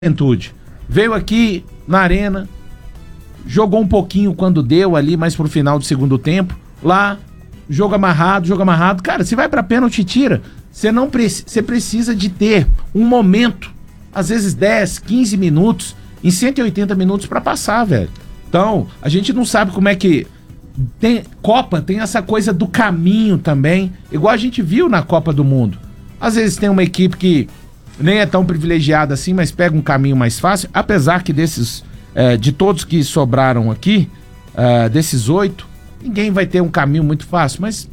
Juventude. Veio aqui na arena, jogou um pouquinho quando deu ali, mais pro final do segundo tempo. Lá, jogo amarrado. Cara, se vai pra pênalti, tira. Você precisa de ter um momento, às vezes 10, 15 minutos, em 180 minutos pra passar, velho. Então, a gente não sabe como é que... Copa tem essa coisa do caminho também, igual a gente viu na Copa do Mundo. Às vezes tem uma equipe que nem é tão privilegiada assim, mas pega um caminho mais fácil, apesar que desses, de todos que sobraram aqui, desses 8, ninguém vai ter um caminho muito fácil, mas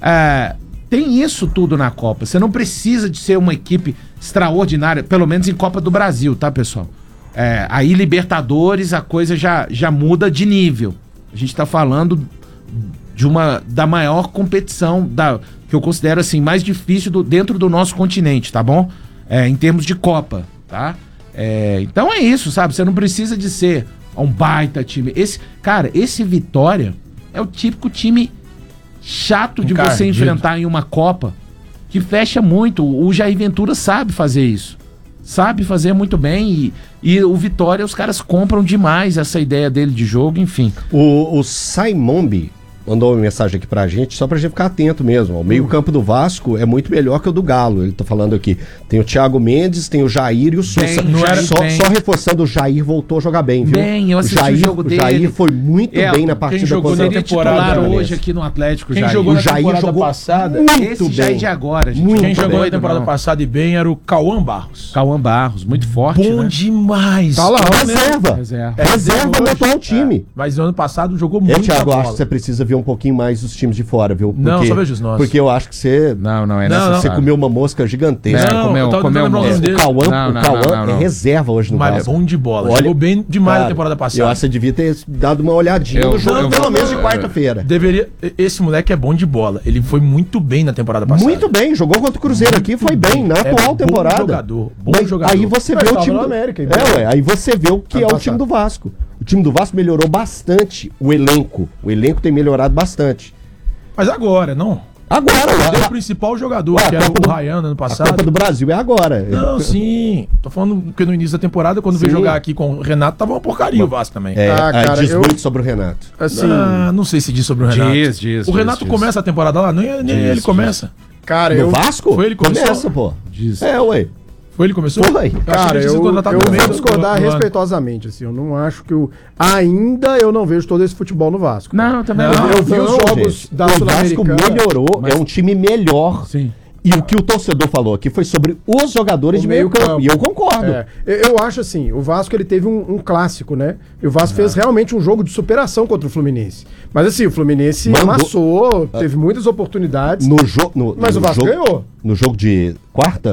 tem isso tudo na Copa. Você não precisa de ser uma equipe extraordinária, pelo menos em Copa do Brasil, tá, pessoal? Aí Libertadores a coisa já muda de nível. A gente tá falando da maior competição, que eu considero assim, mais difícil dentro do nosso continente, tá bom? Em termos de Copa, tá? Então é isso, sabe? Você não precisa de ser um baita time. Esse Vitória é o típico time chato de você enfrentar em uma Copa, que fecha muito. O Jair Ventura sabe fazer isso. Sabe fazer muito bem e o Vitória, os caras compram demais essa ideia dele de jogo, enfim. O Saimombi mandou uma mensagem aqui pra gente, só pra gente ficar atento mesmo. O meio-campo do Vasco é muito melhor que o do Galo. Ele tá falando aqui. Tem o Thiago Mendes, tem o Jair e o Sousa. Só reforçando, o Jair voltou a jogar bem, viu? Eu assisti o jogo dele. O Jair foi muito bem na partida. Quem jogou na temporada hoje aqui no Atlético, quem Jair. jogou na temporada jogou passada, esse Jair de agora, gente. Quem jogou na temporada passada e bem era o Cauã Barros. Cauã Barros, muito forte, bom, né? Demais. Tá lá, reserva no atual time. Mas no ano passado jogou muito. Thiago, acho que você precisa ver um pouquinho mais os times de fora, viu? Não, só vejo os nossos. Porque eu acho que você... Você comeu uma mosca gigantesca. Comeu uma mosca. O Cauã é reserva hoje no Vasco. Mas é bom de bola. Jogou bem demais na temporada passada. Eu acho que você devia ter dado uma olhadinha no jogo, pelo menos de quarta-feira. Esse moleque é bom de bola. Ele foi muito bem na temporada passada. Muito bem. Jogou contra o Cruzeiro aqui, foi bem na atual temporada. Bom jogador. Aí você vê o time do América. Aí você vê o que é o time do Vasco. O time do Vasco melhorou bastante o elenco. O elenco tem melhorado bastante. Mas agora, não? Agora, o principal jogador, que era o Ryan ano passado. A Copa do Brasil é agora. Não, sim. Tô falando que no início da temporada, quando veio jogar aqui com o Renato, tava uma porcaria o Vasco também. Diz muito sobre o Renato. Assim, não sei se diz sobre o Renato. Diz. O Renato começa a temporada lá, nem ele começa. Cara, no Vasco? Foi ele que começa, pô. Diz. Foi ele que começou? Foi. Cara, eu vou discordar respeitosamente, assim, eu não acho que ainda eu não vejo todo esse futebol no Vasco. Não, também não. Eu vi os jogos da Sul-Americana. O Vasco melhorou, é um time melhor. Sim. E o que o torcedor falou aqui foi sobre os jogadores de meio campo. E eu concordo. Eu acho assim, o Vasco ele teve um clássico, né? E o Vasco fez realmente um jogo de superação contra o Fluminense. Mas assim, o Fluminense amassou, teve muitas oportunidades. Mas o Vasco ganhou. No jogo de quarta?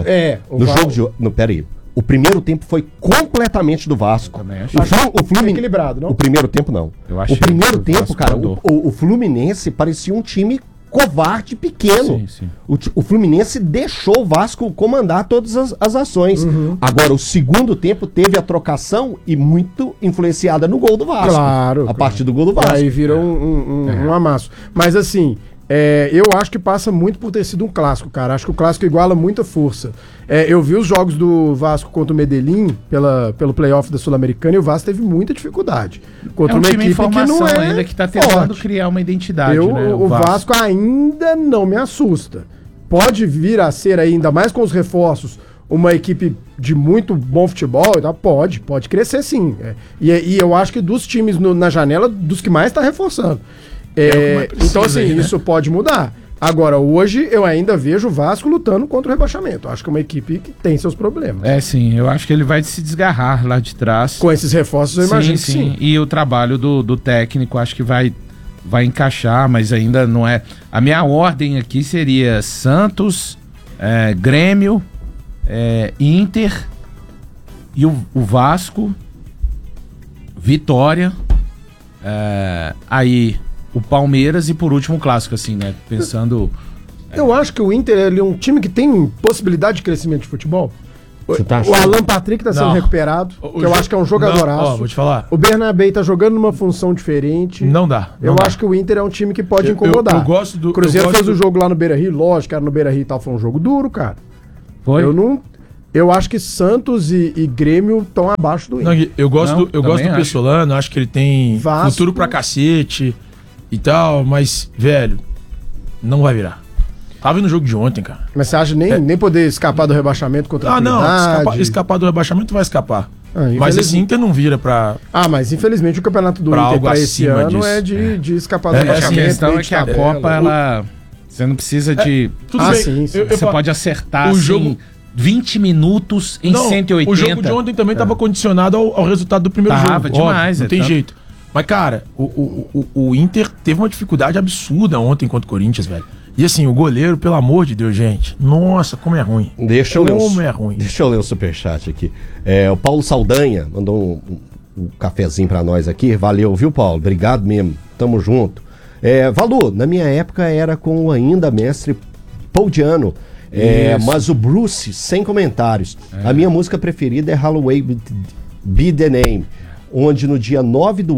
Peraí. O primeiro tempo foi completamente do Vasco. O Fluminense equilibrado, não? O primeiro tempo não. O primeiro tempo, cara, o Fluminense parecia um time covarde pequeno. Sim. O Fluminense deixou o Vasco comandar todas as ações. Agora, o segundo tempo teve a trocação e muito influenciada no gol do Vasco. Claro. A partir do gol do Vasco. Aí virou um amasso. Mas assim, eu acho que passa muito por ter sido um clássico, cara. Acho que o clássico iguala muita força. Eu vi os jogos do Vasco contra o Medellín pelo playoff da Sul-Americana e o Vasco teve muita dificuldade. Contra uma equipe que não é ainda, que tá tentando criar uma identidade. O Vasco ainda não me assusta. Pode vir a ser ainda mais com os reforços uma equipe de muito bom futebol e tal, pode crescer sim. E eu acho que dos times na janela, dos que mais tá reforçando. Então assim, isso pode mudar. Agora, hoje eu ainda vejo o Vasco lutando contra o rebaixamento. Acho que é uma equipe que tem seus problemas. Sim, eu acho que ele vai se desgarrar lá de trás. Com esses reforços, eu imagino que sim. E o trabalho do técnico, acho que vai encaixar, mas ainda não é. A minha ordem aqui seria Santos, Grêmio, Inter e o Vasco, Vitória, aí o Palmeiras e por último o clássico, assim, né? Pensando... Eu acho que o Inter é um time que tem possibilidade de crescimento de futebol. O Alan Patrick tá sendo recuperado, que eu acho que é um jogadoraço. Vou te falar. O Bernabé tá jogando numa função diferente. Não dá. Eu acho que o Inter é um time que pode incomodar. Eu gosto do... O Cruzeiro fez o jogo lá no Beira-Rio, lógico, era no Beira-Rio e tal, foi um jogo duro, cara. Foi? Eu acho que Santos e Grêmio estão abaixo do Inter. Eu gosto do Pessolano, acho que ele tem futuro pra cacete e tal, mas, velho, não vai virar. Tava no jogo de ontem, cara. Mas você acha nem poder escapar do rebaixamento contra a escapar do rebaixamento vai escapar. Mas esse Inter não vira pra... mas infelizmente o campeonato do Inter pra esse ano disso. De escapar do rebaixamento. A questão é que a Copa, ela... Você não precisa de... Tudo bem. Sim. Você pode acertar, o jogo... 20 minutos em 180. O jogo de ontem também estava condicionado ao resultado do primeiro jogo. Tava demais. Não tem jeito. Mas, cara, o Inter teve uma dificuldade absurda ontem contra o Corinthians, velho. E assim, o goleiro, pelo amor de Deus, gente. Nossa, como é ruim. Deixa eu ler o superchat aqui. O Paulo Saldanha mandou um cafezinho pra nós aqui. Valeu, viu, Paulo? Obrigado mesmo. Tamo junto. Valu, na minha época era com o ainda mestre Paudiano. Mas o Bruce, sem comentários. A minha música preferida é Halloween Be The Name, onde no dia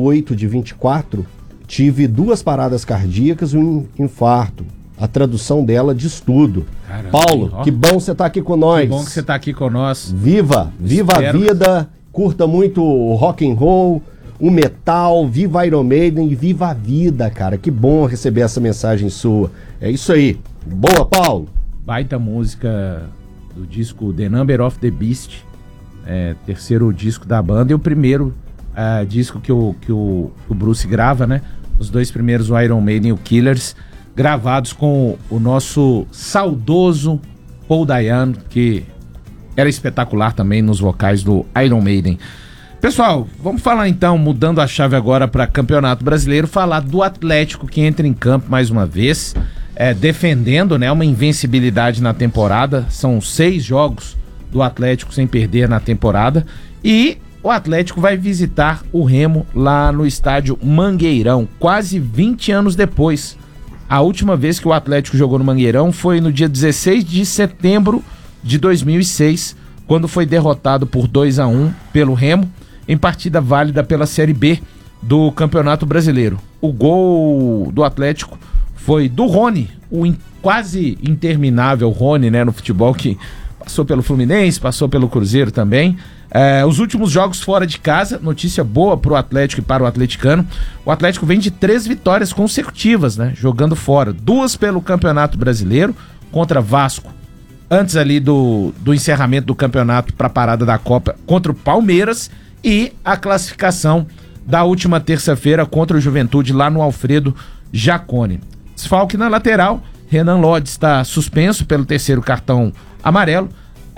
9/8/24 tive 2 paradas cardíacas e um infarto. A tradução dela diz tudo. Caramba, Paulo, que bom você tá aqui com nós. Que bom que você tá aqui com nós. Viva a vida, curta muito o rock and roll, o metal, viva Iron Maiden e viva a vida, cara. Que bom receber essa mensagem sua. É isso aí. Boa, Paulo. Baita música do disco The Number of the Beast, terceiro disco da banda e o primeiro disco que o Bruce grava, né? Os 2 primeiros, o Iron Maiden e o Killers, gravados com o nosso saudoso Paul Dayano, que era espetacular também nos vocais do Iron Maiden. Pessoal, vamos falar então, mudando a chave agora para Campeonato Brasileiro, falar do Atlético que entra em campo mais uma vez, defendendo, né, uma invencibilidade na temporada. São 6 jogos do Atlético sem perder na temporada. E o Atlético vai visitar o Remo lá no estádio Mangueirão, quase 20 anos depois. A última vez que o Atlético jogou no Mangueirão foi no dia 16 de setembro de 2006, quando foi derrotado por 2-1 pelo Remo, em partida válida pela Série B do Campeonato Brasileiro. O gol do Atlético foi do Rony, o quase interminável Rony, né, no futebol, que passou pelo Fluminense, passou pelo Cruzeiro também. Os últimos jogos fora de casa, notícia boa para o Atlético e para o atleticano. O Atlético vem de 3 vitórias consecutivas, né, jogando fora. 2 pelo Campeonato Brasileiro, contra Vasco, antes ali do encerramento do campeonato para a parada da Copa, contra o Palmeiras, e a classificação da última terça-feira contra o Juventude lá no Alfredo Jaconi. Desfalque na lateral, Renan Lodge está suspenso pelo terceiro cartão amarelo.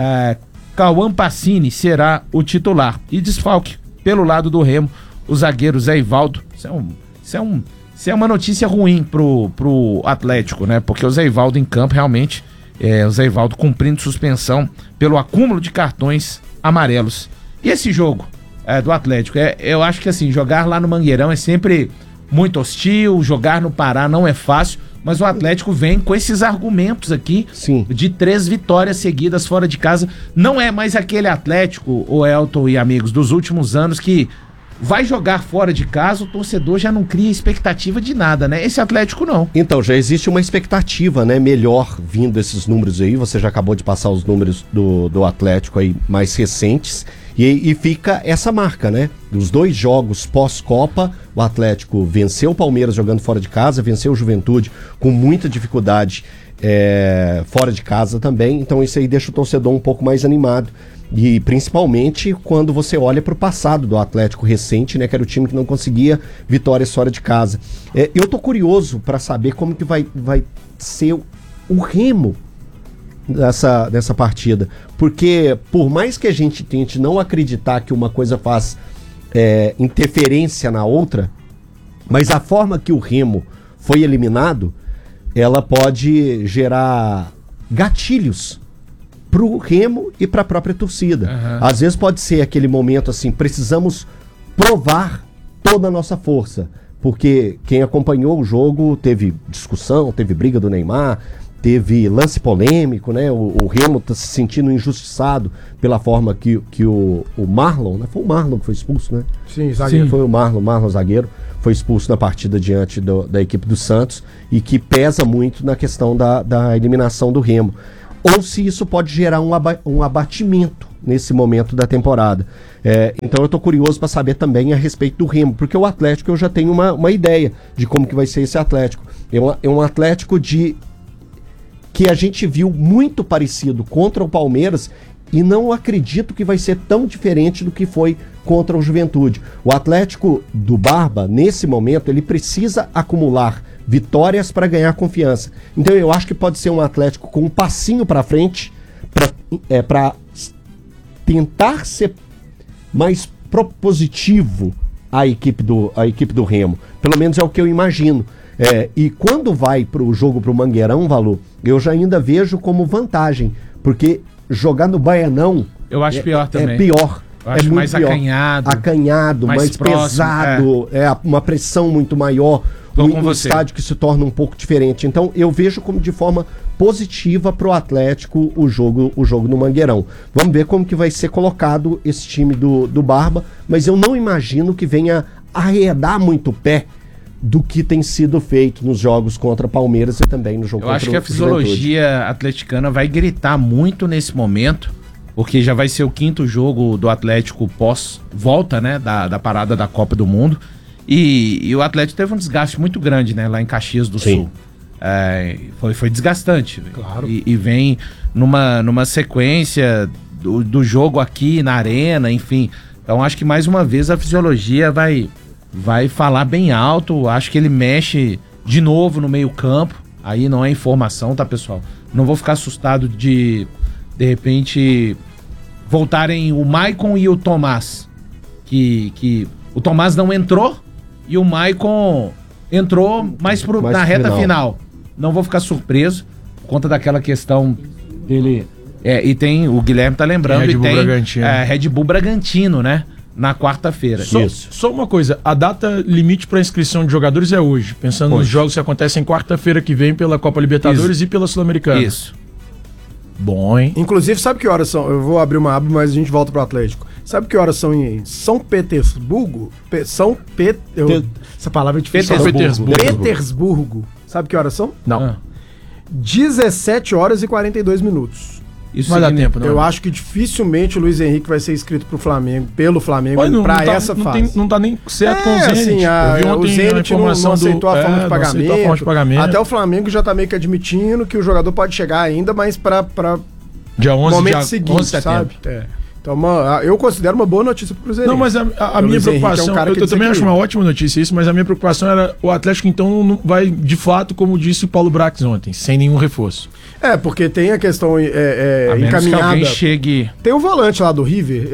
Cauã Pacini será o titular. E desfalque pelo lado do Remo, o zagueiro Zé Ivaldo. Isso é uma notícia ruim pro Atlético, né? Porque o Zé Ivaldo em campo realmente, o Zé Ivaldo cumprindo suspensão pelo acúmulo de cartões amarelos. E esse jogo do Atlético, eu acho que assim, jogar lá no Mangueirão é sempre muito hostil, jogar no Pará não é fácil, mas o Atlético vem com esses argumentos aqui. Sim. De 3 vitórias seguidas fora de casa. Não é mais aquele Atlético, o Elton e amigos, dos últimos anos que vai jogar fora de casa, o torcedor já não cria expectativa de nada, né? Esse Atlético não. Então, já existe uma expectativa, né, melhor vindo esses números aí. Você já acabou de passar os números do Atlético aí mais recentes. E fica essa marca, né? Os 2 jogos pós-Copa, o Atlético venceu o Palmeiras jogando fora de casa, venceu o Juventude com muita dificuldade fora de casa também. Então isso aí deixa o torcedor um pouco mais animado. E principalmente quando você olha para o passado do Atlético recente, né? Que era o time que não conseguia vitórias fora de casa. Eu tô curioso para saber como que vai ser o Remo dessa partida, porque por mais que a gente tente não acreditar que uma coisa faz interferência na outra, mas a forma que o Remo foi eliminado, ela pode gerar gatilhos pro Remo e pra própria torcida. Uhum. Às vezes pode ser aquele momento assim, precisamos provar toda a nossa força, porque quem acompanhou o jogo teve discussão, teve briga do Neymar, teve lance polêmico, né? O Remo está se sentindo injustiçado pela forma que o Marlon, né? Foi o Marlon que foi expulso, né? Sim, zagueiro. Foi o Marlon zagueiro, foi expulso na partida diante da equipe do Santos e que pesa muito na questão da eliminação do Remo. ou se isso pode gerar um abatimento nesse momento da temporada. Então eu estou curioso para saber também a respeito do Remo, porque o Atlético eu já tenho uma ideia de como que vai ser esse Atlético. É um Atlético que a gente viu muito parecido contra o Palmeiras e não acredito que vai ser tão diferente do que foi contra o Juventude. O Atlético do Barba, nesse momento, ele precisa acumular vitórias para ganhar confiança. Então eu acho que pode ser um Atlético com um passinho para frente para tentar ser mais propositivo a equipe do Remo. Pelo menos é o que eu imagino. E quando vai para o jogo para o Mangueirão, Valu, eu já ainda vejo como vantagem, porque jogar no Baianão eu acho pior também. É pior. Eu acho muito mais pior. Acanhado, mais próximo, pesado, uma pressão muito maior, um estádio que se torna um pouco diferente. Então eu vejo como de forma positiva para o Atlético o jogo no Mangueirão. Vamos ver como que vai ser colocado esse time do Barba, mas eu não imagino que venha arredar muito o pé do que tem sido feito nos jogos contra Palmeiras e também no jogo contra o Juventude. Eu acho que a fisiologia atleticana vai gritar muito nesse momento, porque já vai ser o 5º jogo do Atlético pós-volta, né, da parada da Copa do Mundo. E o Atlético teve um desgaste muito grande, né, lá em Caxias do Sul. Foi desgastante. Claro. E vem numa sequência do jogo aqui na arena, enfim. Então acho que mais uma vez a fisiologia vai falar bem alto. Acho que ele mexe de novo no meio-campo. Aí não é informação, tá, pessoal? Não vou ficar assustado de repente, voltarem o Maicon e o Tomás. Que o Tomás não entrou e o Maicon entrou mais na reta final. Não vou ficar surpreso por conta daquela questão dele. E tem, o Guilherme tá lembrando, Red Bull Bragantino. Red Bull Bragantino, né? Na quarta-feira. Só uma coisa, a data limite para inscrição de jogadores é hoje, pensando nos jogos que acontecem quarta-feira que vem pela Copa Libertadores e pela Sul-Americana. Isso. Bom, hein? Inclusive, sabe que horas são? Eu vou abrir uma aba, mas a gente volta pro Atlético. Sabe que horas são em São Petersburgo? Essa palavra é difícil. Petersburgo. Sabe que horas são? Não. 17 horas e 42 minutos. Isso vai dar tempo, não? Eu acho que dificilmente o Luiz Henrique vai ser inscrito pelo Flamengo para essa fase. Não tá nem certo com o Zenit. O Zenit não aceitou a forma de pagamento. Até o Flamengo já tá meio que admitindo que o jogador pode chegar ainda, mas para dia 11 momento seguinte, sabe? Então, eu considero uma boa notícia pro Cruzeiro. Não, mas a minha preocupação, eu também acho uma ótima notícia isso, mas a minha preocupação era o Atlético então não vai, de fato, como disse o Paulo Brax ontem, sem nenhum reforço. Porque tem a questão encaminhada. Que alguém chegue... Tem o volante lá do River.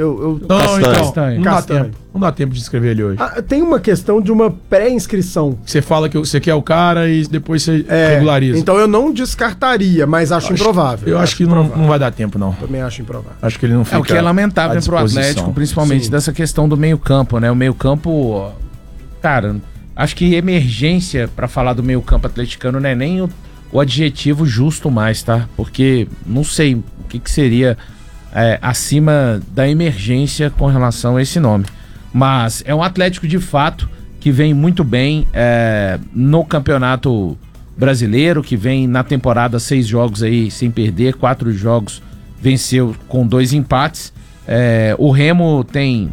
Não dá tempo de escrever ele hoje. Tem uma questão de uma pré-inscrição. Você fala que você quer o cara e depois você regulariza. Então eu não descartaria, mas acho improvável. Eu acho que não vai dar tempo, não. Também acho improvável. Acho que ele não fica. O que é lamentável pro Atlético, principalmente dessa questão do meio-campo, né? O meio-campo, cara, acho que emergência, pra falar do meio-campo atleticano, não é nem o adjetivo justo mais, tá? Porque não sei o que seria acima da emergência com relação a esse nome. Mas é um Atlético de fato que vem muito bem no Campeonato Brasileiro, que vem na temporada 6 jogos aí sem perder, 4 jogos venceu com 2 empates. O Remo tem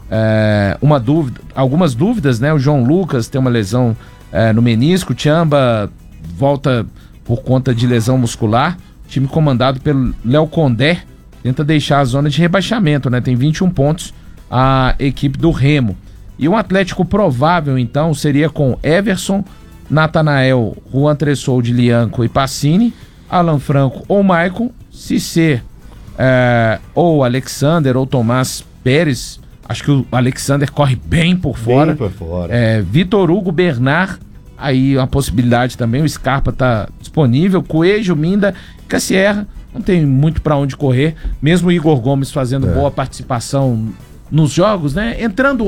algumas dúvidas, né? O João Lucas tem uma lesão no menisco, o Tchamba volta por conta de lesão muscular. O time comandado pelo Léo Condé tenta deixar a zona de rebaixamento, né? Tem 21 pontos a equipe do Remo. E um Atlético provável, então, seria com Everson, Natanael, Juan Tressoldi, Lianco e Pacini, Alan Franco ou Maicon, Cissé, ou Alexander ou Tomás Pérez. Acho que o Alexander corre bem por fora. Vitor Hugo, Bernard, aí uma possibilidade também, o Scarpa tá disponível, Coelho, Minda, Cassierra, não tem muito para onde correr, mesmo o Igor Gomes fazendo boa participação nos jogos, né? Entrando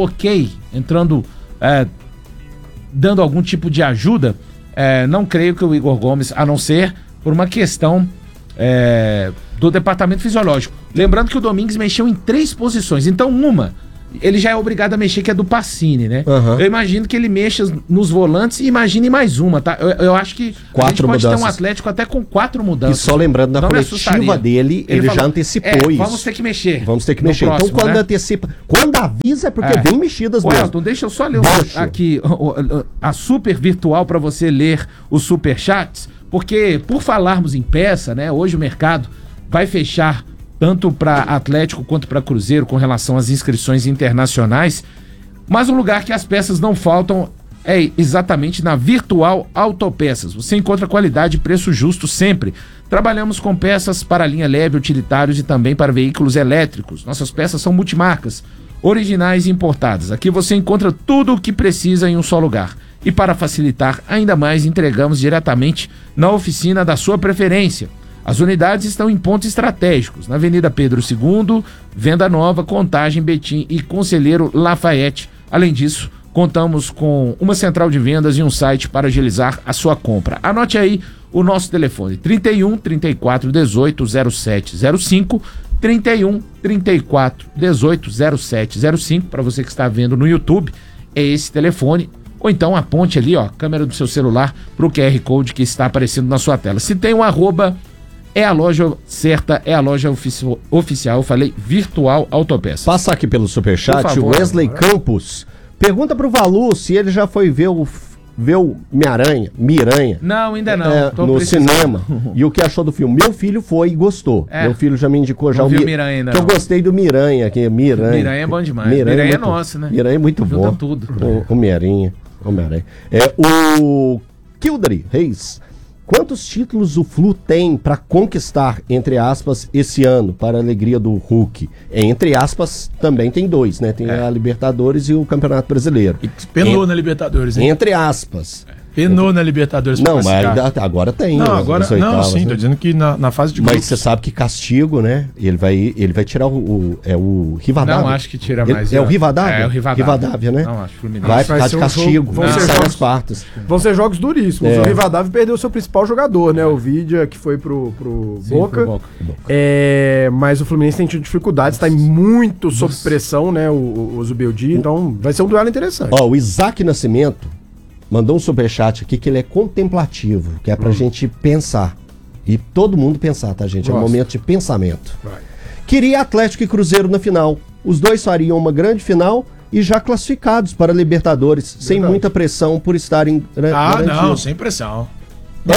dando algum tipo de ajuda, não creio que o Igor Gomes, a não ser por uma questão do departamento fisiológico. Lembrando que o Domingues mexeu em 3 posições, então ele já é obrigado a mexer, que é do Pacini, né? Eu imagino que ele mexa nos volantes e imagine mais uma, tá? Eu acho que a gente pode ter um Atlético até com 4 mudanças. E só lembrando, na coletiva dele, ele falou, já antecipou isso. Vamos ter que mexer. Vamos ter que mexer. Próximo, então, quando antecipa, quando avisa, é porque vem mexidas mesmo. Então deixa eu só ler aqui a super virtual para você ler os superchats, porque por falarmos em peça, né? Hoje o mercado vai fechar tanto para Atlético quanto para Cruzeiro com relação às inscrições internacionais, mas um lugar que as peças não faltam é exatamente na Virtual Autopeças. Você encontra qualidade e preço justo sempre. Trabalhamos com peças para linha leve, utilitários e também para veículos elétricos. Nossas peças são multimarcas, originais e importadas. Aqui você encontra tudo o que precisa em um só lugar. E para facilitar ainda mais, entregamos diretamente na oficina da sua preferência. As unidades estão em pontos estratégicos, na Avenida Pedro II, Venda Nova, Contagem, Betim e Conselheiro Lafayette. Além disso, contamos com uma central de vendas e um site para agilizar a sua compra. Anote aí o nosso telefone, 31 34 18 0705, 31 34 18 0705, para você que está vendo no YouTube, é esse telefone. Ou então aponte ali, ó, câmera do seu celular para o QR Code que está aparecendo na sua tela. Se tem um arroba, é a loja certa, é a loja oficial, eu falei, Virtual Autopeças. Passa aqui pelo superchat, o Wesley Campos pergunta pro Valu se ele já foi ver o Miranha. Não, ainda não. No cinema. E o que achou do filme? Meu filho foi e gostou. Meu filho já me indicou já o Miranha ainda. Eu gostei do Miranha aqui. Miranha é bom demais. Miranha é nosso, né? Miranha é muito bom. Tudo. O Miranha. O Kildare Reis. Quantos títulos o Flu tem para conquistar, entre aspas, esse ano, para a alegria do Hulk? Entre aspas, também tem 2, né? Tem a Libertadores e o Campeonato Brasileiro. E penou na Libertadores, hein? Entre aspas. Penou na Libertadores. Não, mas agora tem. Não, agora não, sim, tô dizendo que na fase de grupos. Mas você sabe que castigo, né? Ele vai tirar o Rivadavia. Não, acho que tira mais. É o Rivadavia? É o Rivadavia, né? Não, acho que Fluminense. Vai ficar de castigo. Vão ser as partes. Vão ser jogos duríssimos. O Rivadavia perdeu seu principal jogador, né? O Vidia, que foi pro Boca. Mas o Fluminense tem tido dificuldades, tá muito sob pressão, né? O Zubeldia. Então vai ser um duelo interessante. Ó, o Isaac Nascimento mandou um superchat aqui que ele é contemplativo, que é pra gente pensar. E todo mundo pensar, tá, gente? É um momento de pensamento. Queria Atlético e Cruzeiro na final. Os dois fariam uma grande final e já classificados para Libertadores, sem muita pressão por estarem garantidos. Não, sem pressão. Eu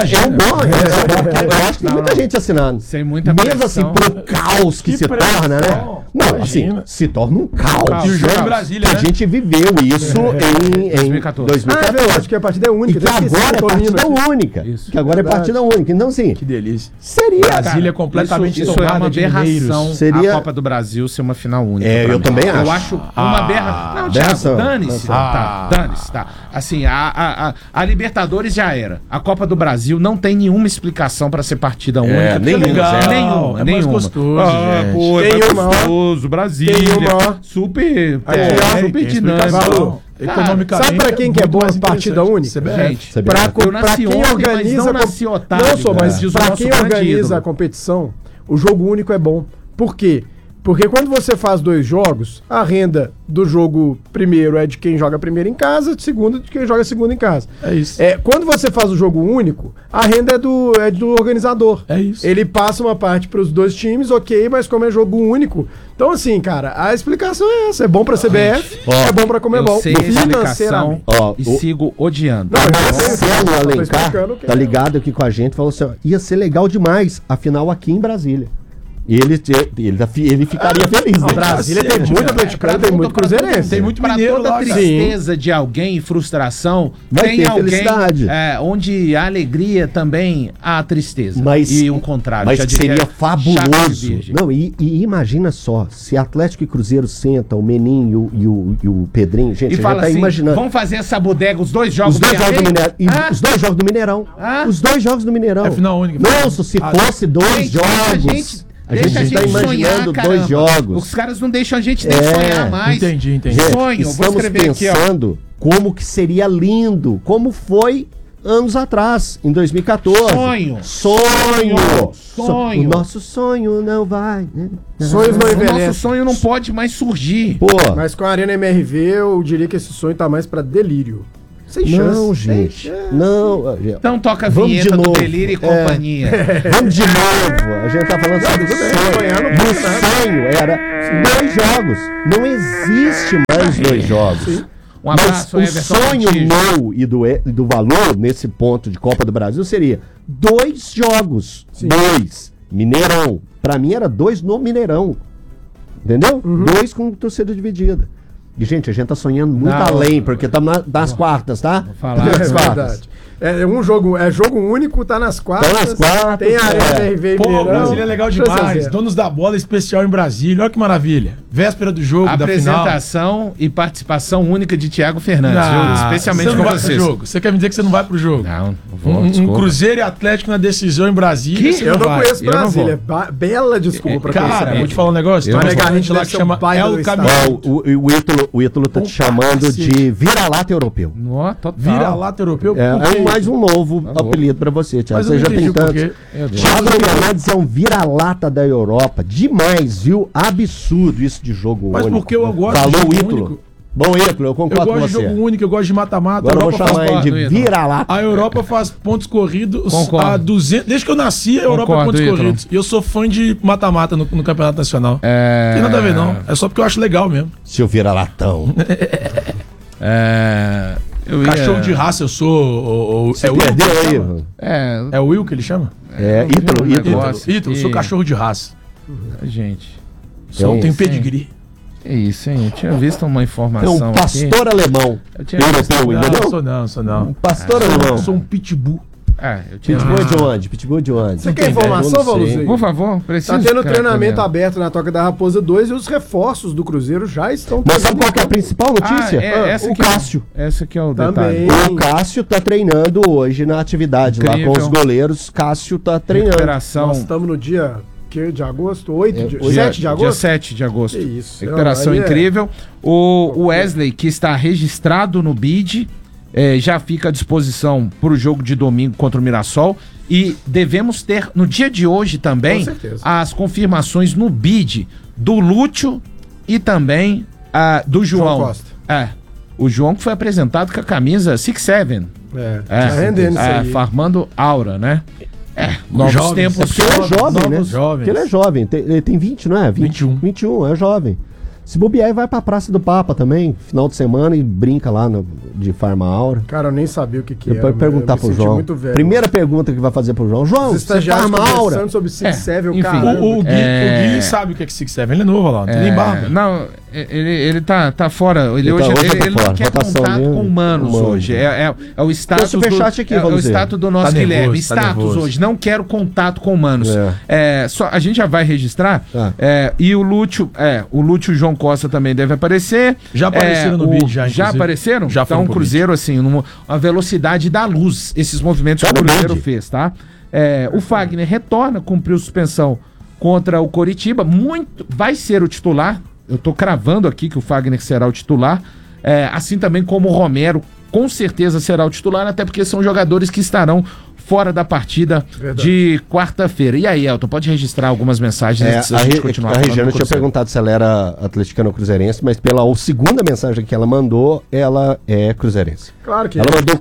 acho que tem muita gente assinando. Sem muita mesmo pressão. Assim, pro caos que se torna, né? Não, assim, se torna um caos. E o jogo em Brasília, A gente viveu isso em 2014. Eu acho que a partida é única. E que agora é partida única. Que agora é partida única. Então, assim... Que delícia. Seria... Brasília é completamente isso é uma aberração. Seria a Copa do Brasil ser uma final única. Eu também acho. Eu acho uma aberração. Não, Thiago, dane-se. Dane-se, tá. Assim, a Libertadores já era. A Copa do Brasil não tem nenhuma explicação pra ser partida única. Nenhuma. É mais gostoso, gente. É gostoso. Brasília. Super dinâmico. Economicamente. Sabe pra quem que é boa a partida única? Gente, pra quem organiza pra quem organiza a competição, o jogo único é bom. Por quê? Porque quando você faz 2 jogos, a renda do jogo primeiro é de quem joga primeiro em casa, segundo de quem joga segundo em casa. É isso. Quando você faz o jogo único, a renda é do organizador. É isso. Ele passa uma parte para os 2 times, ok, mas como é jogo único... Então, assim, cara, a explicação é essa. É bom pra CBF, é bom pra Comebol. Eu sei a explicação e sigo odiando. Marcelo Alencar tá ligado aqui com a gente, falou assim, ia ser legal demais, afinal aqui em Brasília. E ele ficaria feliz, né? Brasília tem muito atleticano, tem muito cruzeirense. Tem muito pra mineiro toda lá, tristeza de alguém, frustração, vai ter alguém felicidade. Onde a alegria também há tristeza. E o contrário. Mas seria fabuloso. Não, e imagina só, se Atlético e Cruzeiro sentam, o Meninho e o Pedrinho, gente, e fala tá assim, imaginando. Vamos fazer essa bodega, os 2 jogos do Mineirão. Os 2 jogos do Mineirão. Os 2 jogos do Mineirão. É final única. Nossa, se fosse 2 jogos... A gente tá imaginando sonhar, 2 jogos. Os caras não deixam a gente nem sonhar mais. Entendi. Sonho, estamos pensando como que seria lindo, como foi anos atrás, em 2014. Sonho. O nosso sonho não vai. Sonhos não envelhecem. O nosso sonho não pode mais surgir. Pô. Mas com a Arena MRV, eu diria que esse sonho tá mais pra delírio. Sem chance. Não, gente. Não. Então toca a vinheta do Delírio e Companhia. Vamos de novo. A gente tá falando sobre sonho. O sonho era 2 jogos. Não existe mais 2 jogos. Sim. Um abraço, mas o sonho meu e do valor nesse ponto de Copa do Brasil seria 2 jogos. 2. Mineirão. Pra mim era 2 no Mineirão. Entendeu? 2 com torcida dividida. E, gente, a gente tá sonhando muito além, porque estamos nas quartas, tá? Vou falar. É verdade. É jogo único, tá nas quartas. Tá nas quartas. Tem a Arena RV. Pô, Brasília é legal demais. Donos da bola especial em Brasília. Olha que maravilha. Véspera do jogo, apresentação e participação única de Thiago Fernandes, especialmente com vocês. Você quer me dizer que você não vai pro jogo? Não vou. Cruzeiro e Atlético na decisão em Brasília. Eu não conheço Brasília. Bela desculpa. Cara, vou te falar um negócio. Tem um restaurante lá que chama El Caminho. O Ítalo tá te chamando de vira-lata europeu. Vira-lata europeu? É mais um novo apelido pra você, Thiago. Você já tem tanto. Thiago Fernandes é um vira-lata da Europa. Demais, viu? Absurdo isso de jogo único. Mas porque eu gosto de jogo único. Bom, Ítalo, eu concordo com você. Eu gosto de jogo único, eu gosto de mata-mata. Agora eu vou chamar ele de vira-lata. A Europa faz pontos corridos a 200... Desde que eu nasci, a Europa é pontos corridos. E eu sou fã de mata-mata no Campeonato Nacional. Não tem nada a ver, não. É só porque eu acho legal mesmo. Seu vira-latão. Cachorro de raça, eu sou. Você perdeu aí? É o Will que ele chama? Ítalo, eu sou cachorro de raça. Gente. Só tem pedigree. É isso, hein? Eu tinha visto uma informação. É um pastor alemão. Não, sou não. Um pastor alemão. Eu sou um pitbull. Pitbull de onde? Você quer informação, Valuzinho? Por favor, preciso. Tá tendo treinamento aberto na Toca da Raposa 2 e os reforços do Cruzeiro já estão... Mas sabe qual que é a principal notícia? O Cássio. Essa que é o detalhe. O Cássio tá treinando hoje na atividade lá com os goleiros. Cássio tá treinando. Recuperação. Nós estamos no dia... de agosto? 7 de agosto? Dia 7 de agosto. Que isso. Recuperação incrível. O Wesley, que está registrado no BID, já fica à disposição para o jogo de domingo contra o Mirassol. E devemos ter, no dia de hoje também, as confirmações no BID do Lúcio e também do João. Costa. O João que foi apresentado com a camisa 6-7. Tá rendendo isso aí. Farmando aura, né? Novos tempos. Porque ele é jovem, né? Porque ele é jovem. Ele tem 20, não é? 21, é jovem. Se bobear, vai pra Praça do Papa também, final de semana, e brinca lá de Farma Aura. Cara, eu nem sabia o que era. Depois perguntar pro João. Primeira pergunta que vai fazer pro João. João, você Farma Aura? Sobre 6-7, o Gui sabe o que é 6-7. Ele é novo lá, não tem nem barba. Não, ele tá fora. Ele não quer contato com humanos hoje. É o status o status do nosso Guilherme. Status hoje. Não quero contato com humanos. A gente já vai registrar. E o Lúcio João Costa também deve aparecer. Já apareceram no vídeo, já apareceram? Já então, um Cruzeiro, assim, uma velocidade da luz, esses movimentos que o Cruzeiro fez, tá? O Fagner retorna, cumpriu suspensão contra o Coritiba. Vai ser o titular. Eu tô cravando aqui que o Fagner será o titular. Assim também como o Romero, com certeza será o titular, até porque são jogadores que estarão fora da partida de quarta-feira. E aí, Elton, pode registrar algumas mensagens antes da gente continuar falando. A Regiane tinha perguntado se ela era atleticana ou cruzeirense, mas pela segunda mensagem que ela mandou, ela é cruzeirense. Claro que ela mandou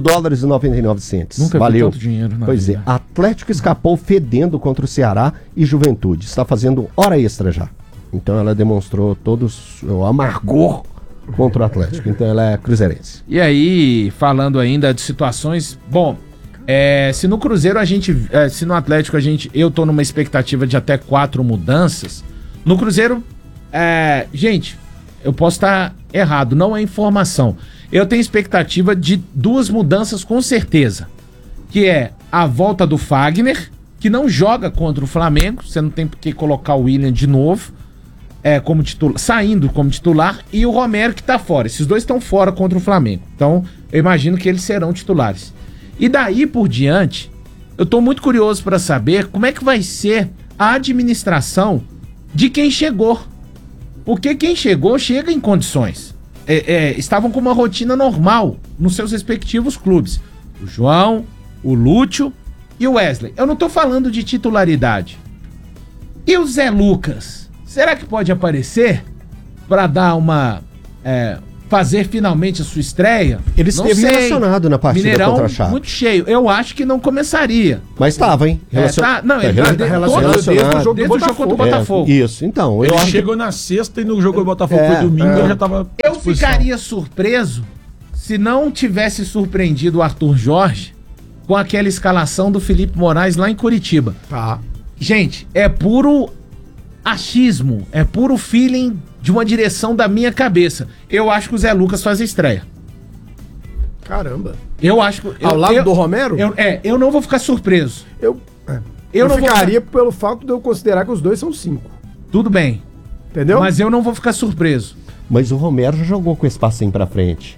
$4,99. Nunca valeu. Tanto dinheiro na pois vida. Atlético escapou fedendo contra o Ceará e Juventude. Está fazendo hora extra já. Então ela demonstrou todo o amargor contra o Atlético. Então ela é cruzeirense. E aí, falando ainda de situações... Bom... se no Cruzeiro se no Atlético eu tô numa expectativa de até 4 mudanças, no Cruzeiro, gente, eu posso estar errado, não é informação. Eu tenho expectativa de 2 mudanças com certeza, que é a volta do Fagner, que não joga contra o Flamengo, você não tem por que colocar o William de novo, como titular, saindo como titular, e o Romero que tá fora. Esses 2 estão fora contra o Flamengo, então eu imagino que eles serão titulares. E daí por diante, eu tô muito curioso para saber como é que vai ser a administração de quem chegou. Porque quem chegou, chega em condições. Estavam com uma rotina normal nos seus respectivos clubes. O João, o Lúcio e o Wesley. Eu não tô falando de titularidade. E o Zé Lucas? Será que pode aparecer para dar uma... fazer finalmente a sua estreia? Ele esteve relacionado na partida Mineirão, contra a Chape. Muito cheio. Eu acho que não começaria. Mas estava, hein? Ele tá relacionado desde o jogo contra o Botafogo. Isso, então. Ele chegou na sexta e no jogo do Botafogo foi domingo, ele já tava... Eu ficaria surpreso se não tivesse surpreendido o Arthur Jorge com aquela escalação do Felipe Moraes lá em Curitiba. Tá. Gente, é puro achismo, é puro feeling de uma direção da minha cabeça. Eu acho que o Zé Lucas faz a estreia. Caramba. Eu acho que... Ao lado do Romero? Eu não vou ficar surpreso. Eu não ficaria pelo fato de eu considerar que os dois são 5. Tudo bem. Entendeu? Mas eu não vou ficar surpreso. Mas o Romero já jogou com esse passinho pra frente.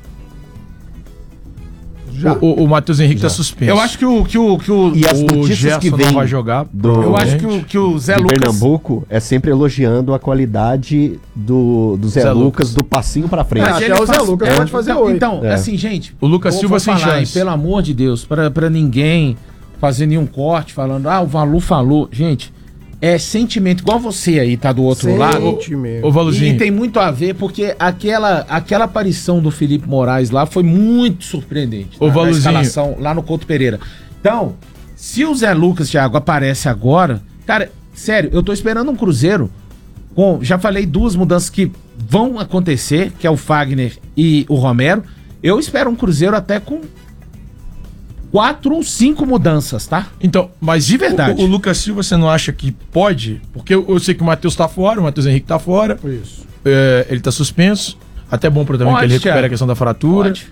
Já. O Matheus Henrique tá suspenso. Eu acho que E as notícias Gerson que vem não vai jogar. Eu acho que o Zé Lucas... Pernambuco é sempre elogiando a qualidade do Zé Lucas, do passinho pra frente. Mas até o Zé Lucas pode fazer então, 8. Então, assim, gente... O Lucas Silva sem chance. Pelo amor de Deus, pra ninguém fazer nenhum corte falando, o Valu falou. Gente, é sentimento, igual você aí tá do outro lado. Ô, Valuzinho. E tem muito a ver, porque aquela aparição do Felipe Moraes lá foi muito surpreendente. Ô, Valuzinho. Na escalação lá no Couto Pereira. Então, se o Zé Lucas, Thiago, aparece agora... Cara, sério, eu tô esperando um Cruzeiro com... Já falei 2 mudanças que vão acontecer, que é o Fagner e o Romero. Eu espero um Cruzeiro até com 4 ou 5 mudanças, tá? Então, mas de verdade. O Lucas Silva, você não acha que pode? Porque eu sei que o Matheus tá fora, o Matheus Henrique tá fora. Isso. Ele tá suspenso. Até bom pra também Pode, que ele recupere Thiago. a questão da fratura. Pode.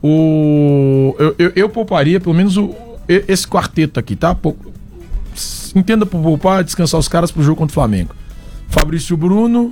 Eu pouparia pelo menos esse quarteto aqui, tá? Entenda por poupar, descansar os caras pro jogo contra o Flamengo. Fabrício Bruno,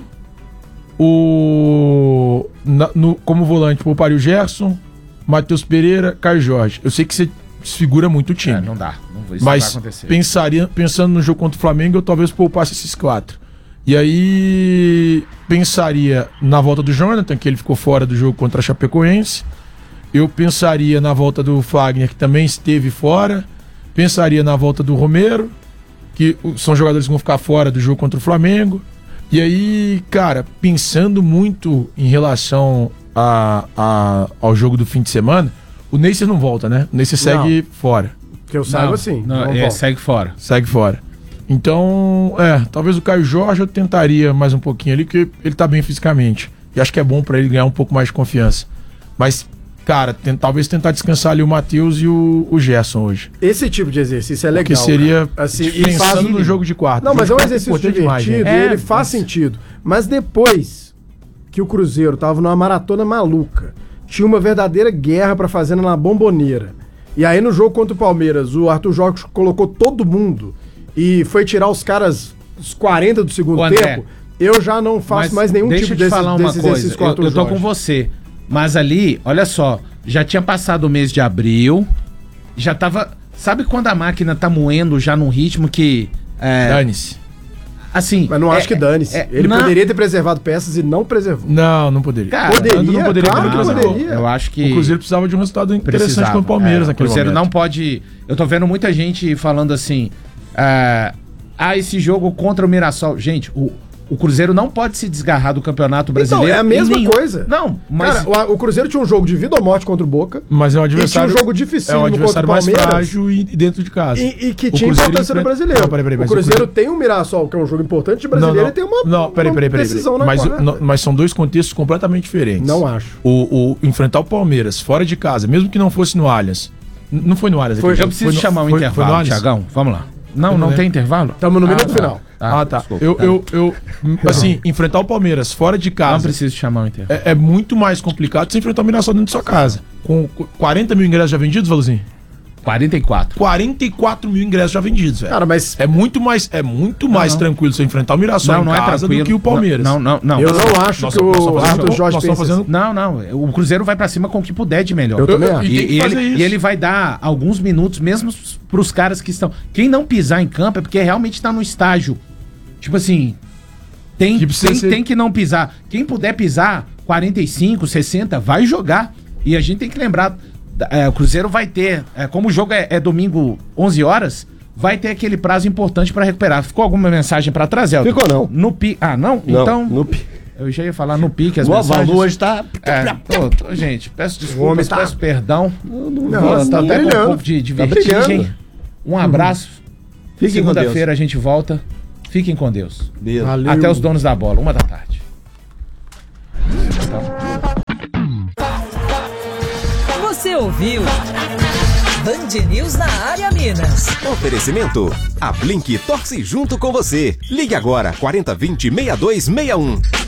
como volante, pouparia o Gerson, Matheus Pereira, Caio Jorge. Eu sei que você desfigura muito o time. Não dá. Não vou, isso Mas vai acontecer. pensando no jogo contra o Flamengo, eu talvez poupasse esses 4. E aí pensaria na volta do Jonathan, que ele ficou fora do jogo contra a Chapecoense. Eu pensaria na volta do Fagner, que também esteve fora. Pensaria na volta do Romero, que são jogadores que vão ficar fora do jogo contra o Flamengo. E aí, cara, pensando muito em relação ao jogo do fim de semana, o Neisser não volta, né? O Neisser segue fora. Que eu saiba assim. Segue fora. Segue fora. Então, talvez o Caio Jorge eu tentaria mais um pouquinho ali, que ele tá bem fisicamente. E acho que é bom pra ele ganhar um pouco mais de confiança. Mas, cara, talvez tentar descansar ali o Matheus e o Gerson hoje. Esse tipo de exercício é legal. Que seria assim, pensando no jogo de quarta. Não, mas é um exercício divertido e ele faz sentido. Mas depois que o Cruzeiro tava numa maratona maluca, tinha uma verdadeira guerra pra fazer na Bomboneira. E aí no jogo contra o Palmeiras, o Arthur Jorge colocou todo mundo e foi tirar os caras os 40 do segundo tempo. Eu já não faço mais nenhum tipo de exercício com o Arthur Jorge. Eu tô com você. Mas ali, olha só, já tinha passado o mês de abril, já tava... Sabe quando a máquina tá moendo já num ritmo que... Dane-se. Assim... Mas não acho que dane-se. Ele poderia ter preservado peças e não preservou. Não poderia. Cara, poderia, não poderia, claro que poderia. Eu acho que... O Cruzeiro precisava de um resultado interessante com o Palmeiras naquele momento. O Cruzeiro momento. não pode... Eu tô vendo muita gente falando assim... esse jogo contra o Mirassol... Gente, o Cruzeiro não pode se desgarrar do Campeonato Brasileiro. Então, é a mesma coisa. Não, mas... Cara, o Cruzeiro tinha um jogo de vida ou morte contra o Boca. Mas é um adversário... E tinha um jogo difícil contra o Palmeiras. Mais frágil e dentro de casa. E que tinha importância no Brasileiro. Não, peraí, o Cruzeiro tem um Mirassol, que é um jogo importante de Brasileiro, e tem uma decisão na quarta. Mas são dois contextos completamente diferentes. Não acho. O enfrentar o Palmeiras fora de casa, mesmo que não fosse no Allianz. Não foi no Allianz. Eu preciso chamar um intervalo, Thiagão. Vamos lá. Não tem intervalo? Estamos no minuto final. Tá. Desculpa, assim, enfrentar o Palmeiras fora de casa... Não preciso chamar um intervalo. É muito mais complicado você enfrentar o Mirassol dentro de sua casa. Com 40 mil ingressos já vendidos, Valuzinho? 44. 44 mil ingressos já vendidos, velho. Cara, mas... É muito mais tranquilo você enfrentar o Mirassol em casa do que o Palmeiras. Não. Eu não acho que o Arthur Jorge pensa fazendo... Não. O Cruzeiro vai pra cima com o que puder de melhor. Eu também acho. E ele vai dar alguns minutos, mesmo pros caras que estão... Quem não pisar em campo é porque realmente tá no estágio. Tipo assim... Tem que não pisar. Quem puder pisar 45, 60, vai jogar. E a gente tem que lembrar... o Cruzeiro vai ter, como o jogo é domingo 11 horas, vai ter aquele prazo importante para recuperar. Ficou alguma mensagem para trás, Elton? Ficou não. No pique. Ah, não? Não, então... no pique. Eu já ia falar no pique as mensagens. O mensagens. hoje tá... Gente, peço desculpas, peço perdão. Não, tá até com um pouco de vertigem. Um abraço. Segunda-feira a gente volta. Fiquem com Deus. Valeu. Até os donos da bola, 13h. Você ouviu Band News na área Minas. Oferecimento. A Blink torce junto com você. Ligue agora 4020-6261.